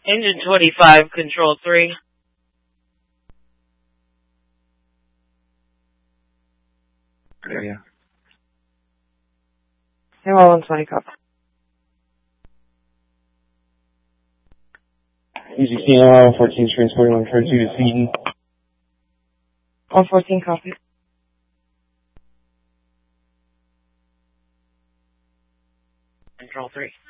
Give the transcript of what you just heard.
Engine 25, Control 3. Yeah. Hello, 120 copy. Easy CNR 14 transporting 132 to Seaton. 114 copy. Control 3.